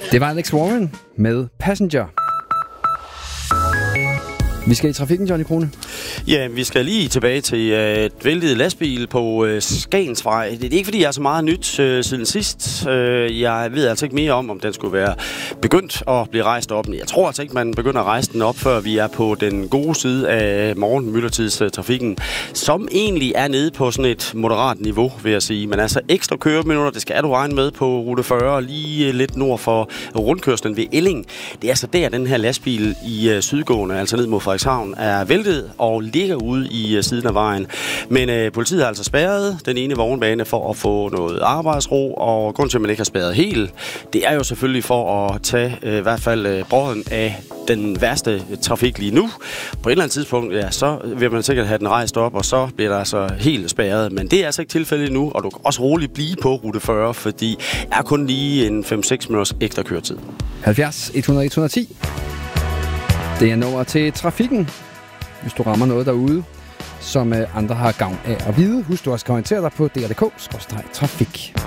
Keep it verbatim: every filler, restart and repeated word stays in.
Det var Alex Warren med Passenger. Vi skal i trafikken, Johnny Krone. Ja, vi skal lige tilbage til øh, et væltet lastbil på øh, Skagensvej. Det er ikke, fordi jeg er så meget nyt øh, siden sidst. Øh, jeg ved altså ikke mere om, om den skulle være begyndt at blive rejst op. Jeg tror altså ikke, man begynder at rejse den op, før vi er på den gode side af morgen-myldretidstrafikken, som egentlig er nede på sådan et moderat niveau, vil jeg sige. Men altså ekstra køreminutter, det skal du regne med på rute fyrre, lige lidt nord for rundkørslen ved Elling. Det er altså der, den her lastbil i øh, sydgående, altså ned mod Frederikshavn, er væltet og ligger ude i uh, siden af vejen. Men øh, politiet har altså spærret den ene vognbane for at få noget arbejdsro, og grund til, at man ikke har spærret helt, det er jo selvfølgelig for at tage øh, i hvert fald øh, brodden af den værste trafik lige nu. På et eller andet tidspunkt, ja, så vil man sikkert have den rejst op, og så bliver der altså helt spærret. Men det er altså ikke tilfældet nu, og du kan også roligt blive på rute fyrre, fordi der er kun lige en fem seks minutters ekstra køretid. halvfjerds et hundrede et hundrede og ti. Det er nummer til trafikken. Hvis du rammer noget derude, som andre har gavn af at vide, husk du også kan orientere dig på d r punktum d k skråstreg trafik.